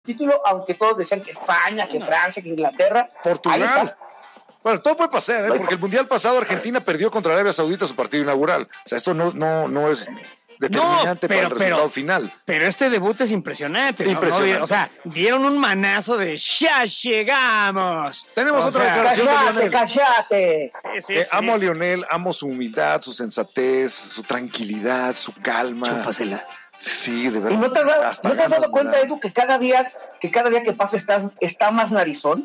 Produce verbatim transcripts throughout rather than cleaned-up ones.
título, aunque todos decían que España, que Francia, que Inglaterra. Portugal. Bueno, todo puede pasar, ¿eh? Porque el Mundial pasado Argentina perdió contra Arabia Saudita su partido inaugural. O sea, esto no, no, no es determinante no, pero, para el resultado pero, final. Pero este debut es impresionante. Impresionante. ¿no? O sea, dieron un manazo de ¡ya llegamos! Tenemos o otra sea, declaración ¡Cállate, de Lionel. cállate! Sí, sí, eh, sí. Amo a Lionel, amo su humildad, su sensatez, su tranquilidad, su calma. Chúpasela. Sí, de verdad. ¿Y no te has dado, ¿no te has dado cuenta, Edu, que cada día que cada día que pasa estás, está más narizón?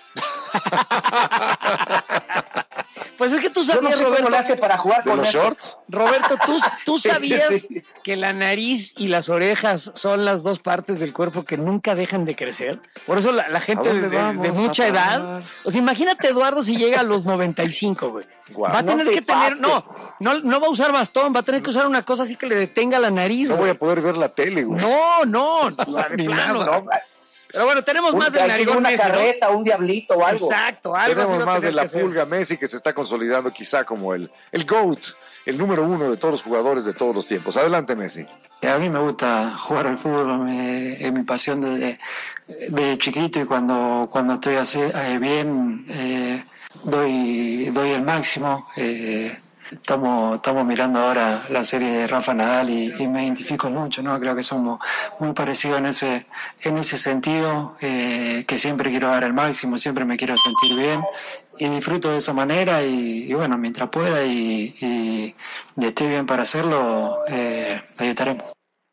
Pues es que tú sabías, Yo no sé Roberto, cómo le hace para jugar ¿de con los eso. shorts? Roberto, ¿tú, tú Sí, sabías sí, sí. que la nariz y las orejas son las dos partes del cuerpo que nunca dejan de crecer? Por eso la, la gente ¿A de, dónde de- vamos de mucha a edad, parar? o sea, imagínate Eduardo si llega a los noventa y cinco, güey. Guau. Va a No tener te que tener, no, pases. no, no va a usar bastón, va a tener que usar una cosa así que le detenga la nariz, No voy güey. a poder ver la tele, güey. No, no, o sea, de Ni plano, nada. no. Pero bueno, tenemos Un- más del hay que ir narigón una Messi, ¿no? carreta, un diablito o algo. Exacto, algo así Tenemos va a más tener de la que hacer. pulga Messi, que se está consolidando quizá como el, el GOAT, el número uno de todos los jugadores de todos los tiempos. Adelante, Messi. A mí me gusta jugar al fútbol, me- es mi pasión desde, desde chiquito y cuando, cuando estoy así, eh, bien eh, doy, doy el máximo. eh, Estamos, estamos mirando ahora la serie de Rafa Nadal y, y me identifico mucho, ¿no? Creo que somos muy parecidos en ese, en ese sentido, eh, que siempre quiero dar el máximo, siempre me quiero sentir bien y disfruto de esa manera y, y bueno, mientras pueda y, y, y esté bien para hacerlo, eh, ahí estaremos.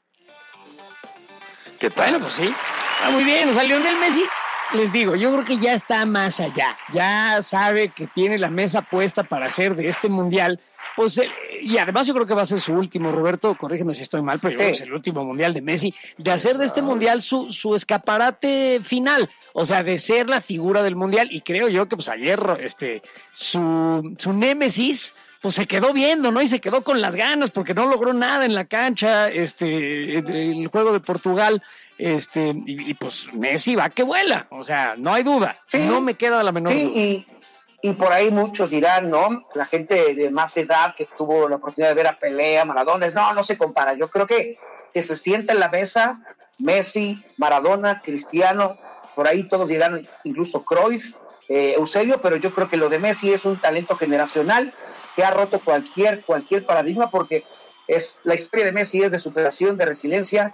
¿Qué tal? Bueno, pues sí, está muy bien. O sea, Lionel Messi, les digo, yo creo que ya está más allá. Ya sabe que tiene la mesa puesta para hacer de este mundial. Pues, eh, y además yo creo que va a ser su último, Roberto, corrígeme si estoy mal, pero yo creo que es el último mundial de Messi, de hacer de este mundial su, su escaparate final, o sea, de ser la figura del mundial. Y creo yo que pues ayer este, su, su némesis pues se quedó viendo, ¿no? Y se quedó con las ganas porque no logró nada en la cancha, este, el juego de Portugal, este, y, y pues Messi va que vuela, o sea, no hay duda, Sí. no me queda la menor Sí, duda. y, y por ahí muchos dirán, ¿no? La gente de más edad que tuvo la oportunidad de ver a Pelé, a Maradona, no, no se compara. Yo creo que, que se sienta en la mesa Messi, Maradona, Cristiano, por ahí todos dirán, incluso Cruyff, eh, Eusebio, pero yo creo que lo de Messi es un talento generacional que ha roto cualquier, cualquier paradigma, porque es, la historia de Messi es de superación, de resiliencia,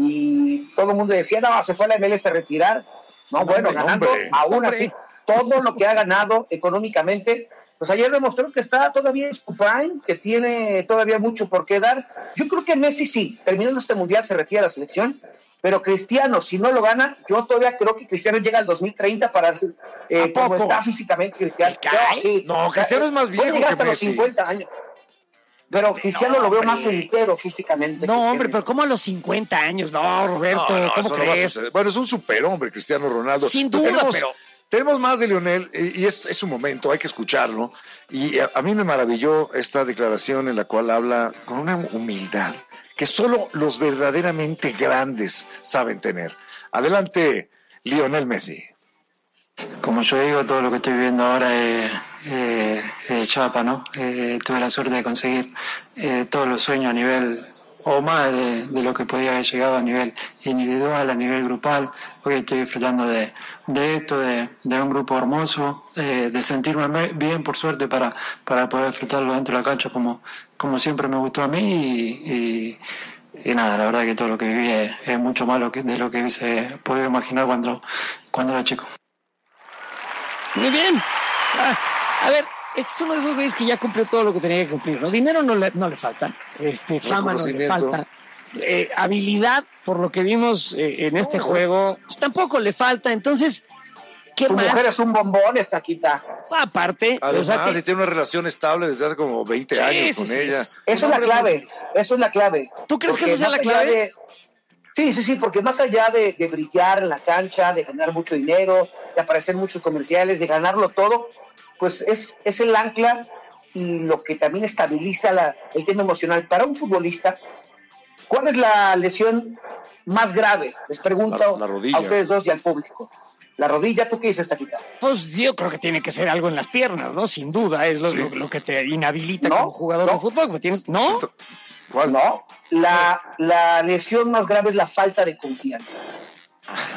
y todo el mundo decía, no, se fue a la M L S a retirar. No, No, bueno, hombre, ganando hombre, aún hombre. así todo lo que ha ganado económicamente, pues ayer demostró que está todavía en su prime, que tiene todavía mucho por qué dar. Yo creo que Messi sí, terminando este mundial se retira de la selección, pero Cristiano, si no lo gana, yo todavía creo que Cristiano llega al dos mil treinta para eh, ¿A como poco? está físicamente Cristiano. ¿Te cae? No, sí. No, Cristiano es más Puede viejo llegar que hasta los Messi. cincuenta años. Pero Cristiano No, lo veo hombre. más entero físicamente. No, que hombre, Messi. pero ¿cómo a los cincuenta años? No, Roberto, No, no, ¿cómo eso no va a crees? suceder. Bueno, es un superhombre, Cristiano Ronaldo. Sin Pero duda, tenemos, pero- Tenemos más de Lionel y y es, es su momento, hay que escucharlo. Y a, a mí me maravilló esta declaración en la cual habla con una humildad que solo los verdaderamente grandes saben tener. Adelante, Lionel Messi. Como yo digo, todo lo que estoy viviendo ahora es, es, es chapa, ¿no? Eh, tuve la suerte de conseguir eh, todos los sueños a nivel, o más de, de lo que podía haber llegado a nivel individual, a nivel grupal. Hoy estoy disfrutando de, de esto, de, de un grupo hermoso, eh, de sentirme me- bien, por suerte, para, para poder disfrutarlo dentro de la cancha como, como siempre me gustó a mí. Y, y, y nada, la verdad que todo lo que viví es, es mucho más lo que, de lo que hubiese podido imaginar cuando, cuando era chico. Muy bien. Ah, a ver, este es uno de esos güeyes que ya cumplió todo lo que tenía que cumplir, ¿no? Dinero no le, no le falta, este, fama no le Reconocimiento. falta, eh, habilidad, por lo que vimos eh, en este juego, pues tampoco le falta. Entonces, ¿qué Su más? mujer es un bombón, esta quita. Aparte, Además, o sea, que- si tiene una relación estable desde hace como veinte Sí, años sí, con sí, ella. es- Eso es la clave, eso es la clave. ¿Tú crees que Porque eso sea más la allá clave? de- sí, sí, sí, porque más allá de, de brillar en la cancha, de ganar mucho dinero, de aparecer en muchos comerciales, de ganarlo todo, pues es, es el ancla y lo que también estabiliza la, el tema emocional. Para un futbolista, ¿cuál es la lesión más grave? Les pregunto La- la rodilla. a ustedes dos y al público. La rodilla, ¿tú qué dices, Taquita? pues yo creo que tiene que ser algo en las piernas, ¿no? Sin duda, es lo, Sí. lo, lo que te inhabilita No, como jugador no. de fútbol. porque tienes, ¿no? ¿Cuál? No, la, la lesión más grave es la falta de confianza.